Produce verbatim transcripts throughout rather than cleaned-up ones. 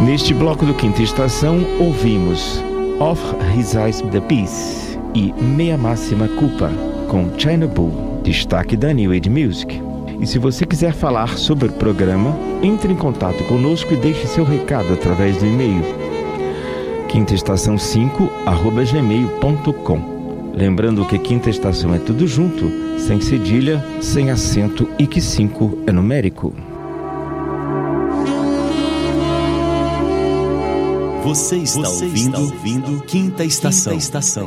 Neste bloco do Quinta Estação, ouvimos Of His Eyes the Peace e Meia Máxima Culpa, com China Bull, destaque da New Age Music. E se você quiser falar sobre o programa, entre em contato conosco e deixe seu recado através do e-mail quinta estação cinco arroba gmail ponto com. Lembrando que Quinta Estação é tudo junto, sem cedilha, sem acento e que cinco é numérico. Você está, Você ouvindo, está ouvindo Quinta Estação. Quinta Estação.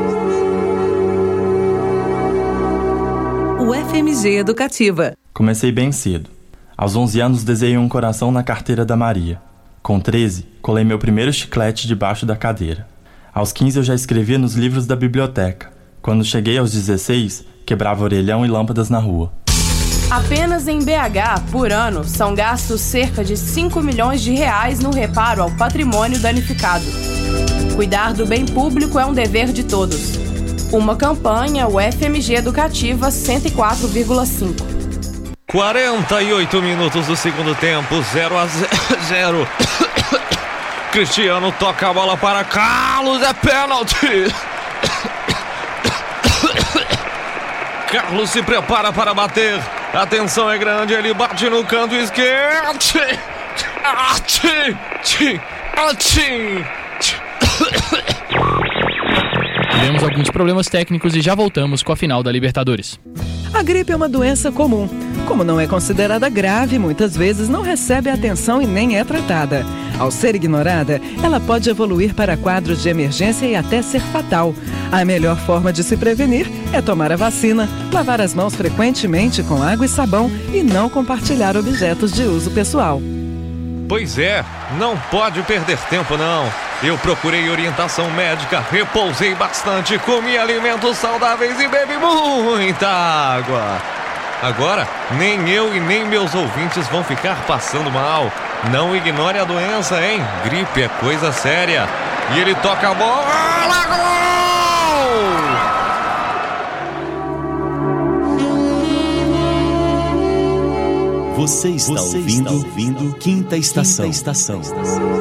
O F M G Educativa. Comecei bem cedo. Aos onze anos desenhei um coração na carteira da Maria. Com treze, colei meu primeiro chiclete debaixo da cadeira. Aos quinze eu já escrevia nos livros da biblioteca. Quando cheguei aos dezesseis, quebrava orelhão e lâmpadas na rua. Apenas em B H, por ano, são gastos cerca de cinco milhões de reais no reparo ao patrimônio danificado. Cuidar do bem público é um dever de todos. Uma campanha, o F M G Educativa cento e quatro vírgula cinco. quarenta e oito minutos do segundo tempo, zero a zero. Cristiano toca a bola para Carlos, é pênalti. Carlos se prepara para bater. A tensão é grande, ele bate no canto esquerdo. Tivemos alguns problemas técnicos e já voltamos com a final da Libertadores. A gripe é uma doença comum. Como não é considerada grave, muitas vezes não recebe atenção e nem é tratada. Ao ser ignorada, ela pode evoluir para quadros de emergência e até ser fatal. A melhor forma de se prevenir é tomar a vacina, lavar as mãos frequentemente com água e sabão e não compartilhar objetos de uso pessoal. Pois é, não pode perder tempo não. Eu procurei orientação médica, repousei bastante, comi alimentos saudáveis e bebi muita água. Agora, nem eu e nem meus ouvintes vão ficar passando mal. Não ignore a doença, hein? Gripe é coisa séria. E ele toca a bola, gol! Você está, Você ouvindo, está ouvindo Quinta Estação. Quinta Estação.